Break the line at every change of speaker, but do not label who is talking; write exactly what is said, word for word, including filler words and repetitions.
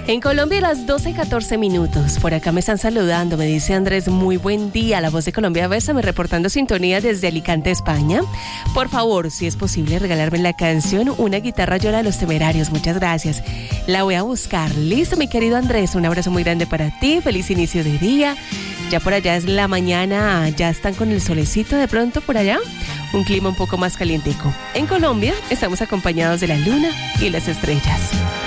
En Colombia a las doce y catorce minutos. Por acá me están saludando, me dice Andrés, muy buen día. La voz de Colombia Bésame, reportando sintonía desde Alicante, España. Por favor, si es posible, regalarme la canción Una guitarra llora de Los Temerarios. Muchas gracias. La voy a buscar. Listo, mi querido Andrés, un abrazo muy grande para ti. Feliz inicio de día. Ya por allá es la mañana, ya están con el solecito de pronto por allá. Un clima un poco más calientico. En Colombia estamos acompañados de la luna y las estrellas.